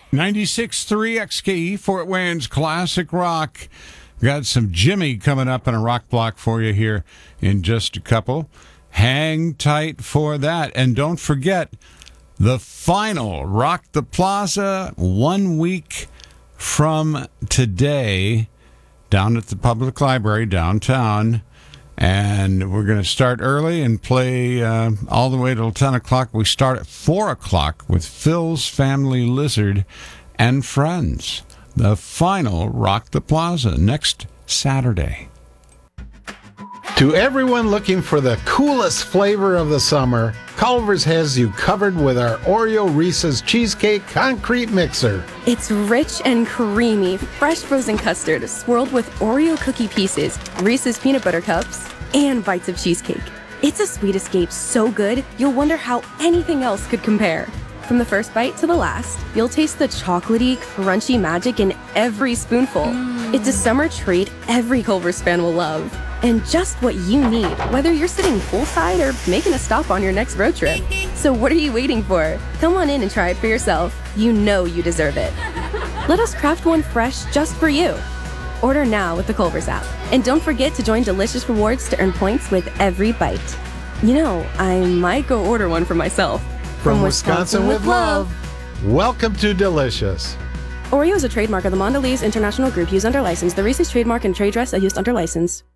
96.3 XKE, Fort Wayne's Classic Rock. Got some Jimmy coming up in a rock block for you here in just a couple. Hang tight for that. And don't forget, the final Rock the Plaza 1 week from today down at the Public Library downtown. And we're going to start early and play all the way till 10 o'clock. We start at 4 o'clock with Phil's Family Lizard and Friends. The final Rock the Plaza next Saturday. To everyone looking for the coolest flavor of the summer, Culver's has you covered with our Oreo Reese's Cheesecake Concrete Mixer. It's rich and creamy, fresh frozen custard swirled with Oreo cookie pieces, Reese's peanut butter cups, and bites of cheesecake. It's a sweet escape so good, you'll wonder how anything else could compare. From the first bite to the last, you'll taste the chocolatey, crunchy magic in every spoonful. It's a summer treat every Culver's fan will love. And just what you need, whether you're sitting poolside or making a stop on your next road trip. So what are you waiting for? Come on in and try it for yourself. You know you deserve it. Let us craft one fresh just for you. Order now with the Culver's app. And don't forget to join Delicious Rewards to earn points with every bite. You know, I might go order one for myself. From Wisconsin with love. Welcome to Delicious. Oreo is a trademark of the Mondelez International Group used under license. The Reese's trademark and trade dress are used under license.